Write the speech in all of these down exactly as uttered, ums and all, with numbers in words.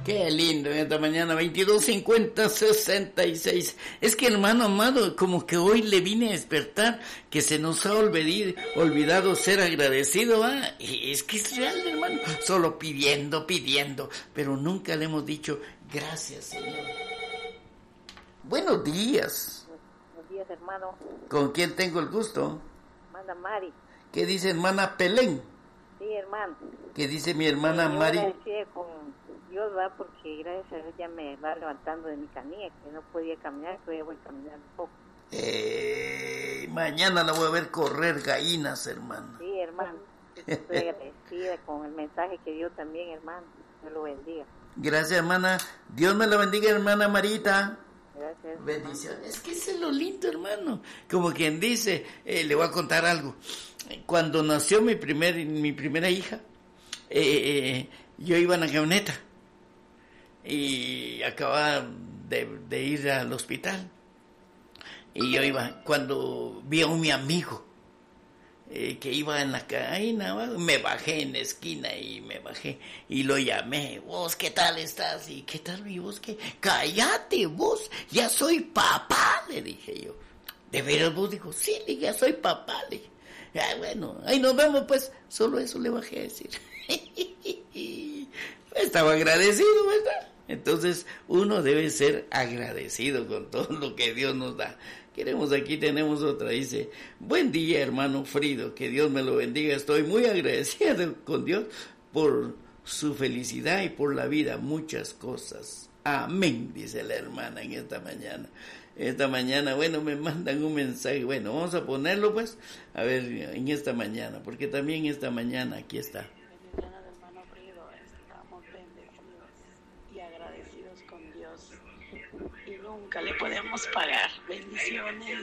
Qué lindo, esta mañana, veintidós cincuenta sesenta y seis. Es que, hermano amado, como que hoy le vine a despertar que se nos ha olvidado, olvidado ser agradecido, ¿ah? Y es que es real, hermano, solo pidiendo, pidiendo, pero nunca le hemos dicho gracias, Señor. Buenos días. Buenos días, hermano. ¿Con quién tengo el gusto? Hermana Mari. ¿Qué dice hermana Pelén? Sí, hermano. ¿Qué dice mi hermana yo Mari? Yo con Dios, va, porque gracias a Dios ya me va levantando de mi camilla, que no podía caminar, pero ya voy caminando un poco. Eh, mañana la voy a ver correr gallinas, hermano. Sí, hermano. Estoy agradecida con el mensaje que dio también, hermano. Dios lo bendiga. Gracias, hermana. Dios me la bendiga, hermana Marita. Gracias. Bendiciones. Es que es lo lindo, hermano. Como quien dice, eh, le voy a contar algo. Cuando nació mi primer, mi primera hija, eh, yo iba en la camioneta y acababa de, de ir al hospital. Y yo iba, cuando vi a un mi amigo eh, que iba en la calle, me bajé en la esquina y me bajé y lo llamé. Vos, ¿qué tal estás? ¿Y qué tal? ¿Y vos qué? Cállate, vos, ya soy papá, le dije yo. ¿De veras vos? Dijo, sí, le dije, ya soy papá, le dije. Ah, bueno, ahí nos vemos, pues, solo eso le bajé a decir. Estaba agradecido, ¿verdad? Entonces, uno debe ser agradecido con todo lo que Dios nos da. Queremos, aquí tenemos otra, dice, buen día, hermano Frido, que Dios me lo bendiga, estoy muy agradecido con Dios por su felicidad y por la vida, muchas cosas. Amén, dice la hermana en esta mañana. Esta mañana, bueno, me mandan un mensaje, bueno, vamos a ponerlo pues, a ver, en esta mañana, porque también esta mañana, aquí está. Bendiciones, hermano Frido, estamos bendecidos y agradecidos con Dios y nunca le podemos pagar. Bendiciones.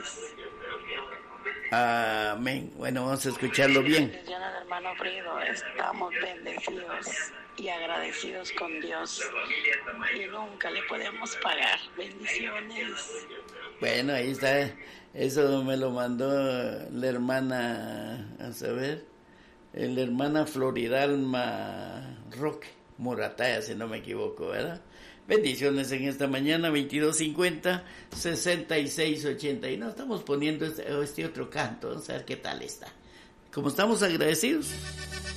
Amén. Bueno, vamos a escucharlo bien. Bendiciones, hermano Frido, estamos bendecidos y agradecidos con Dios y nunca le podemos pagar. Bendiciones. Bueno, ahí está, eso me lo mandó la hermana, a saber, la hermana Floridalma Roque Morataya, si no me equivoco, ¿verdad? Bendiciones en esta mañana, veintidós cincuenta sesenta y seis ochenta, y no estamos poniendo este, este otro canto, vamos a ver qué tal está. Como estamos agradecidos.